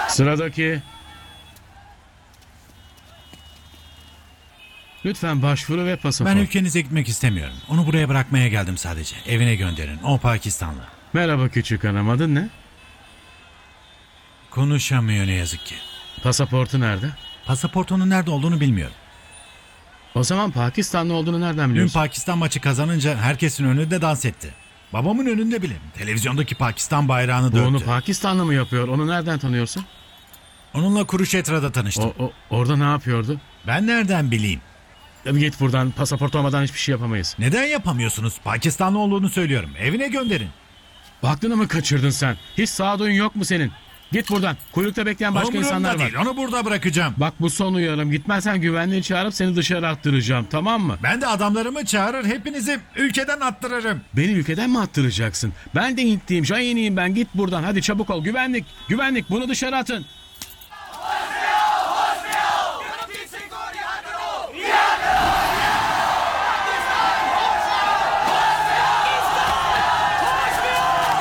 Sıradaki. Lütfen başvuru ve pasaport. Ben ülkenize gitmek istemiyorum. Onu buraya bırakmaya geldim sadece. Evine gönderin. O Pakistanlı. Merhaba küçük hanım, adın ne? Konuşamıyor ne yazık ki. Pasaportu nerede? Pasaportunun nerede olduğunu bilmiyorum. O zaman Pakistanlı olduğunu nereden Dün biliyorsun? Pakistan maçı kazanınca herkesin önünde dans etti. Babamın önünde bile. Televizyondaki Pakistan bayrağını Bu döktü. onu Pakistanlı mı yapıyor? Onu nereden tanıyorsun? Onunla Kuruşetra'da tanıştım. Orada ne yapıyordu? Ben nereden bileyim? Git buradan, pasaport olmadan hiçbir şey yapamayız. Neden yapamıyorsunuz? Pakistanlı olduğunu söylüyorum. Evine gönderin. Aklını mı kaçırdın sen? Hiç sağduyun yok mu senin? Git buradan. Kuyrukta bekleyen başka Umurumda insanlar var. değil. Onu burada bırakacağım. Bak bu son uyarım. Gitmezsen güvenliği çağırıp seni dışarı attıracağım, tamam mı? Ben de adamlarımı çağırır hepinizi ülkeden attırırım. Beni ülkeden mi attıracaksın? Ben de Hintliyim, Şahiniyim ben. Git buradan. Hadi çabuk ol. Güvenlik. Güvenlik. Bunu dışarı atın.